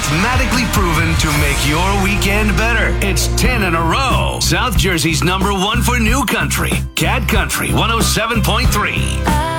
mathematically proven to make your weekend better. It's 10 in a row. South Jersey's #1 for new country. Cat Country 107.3.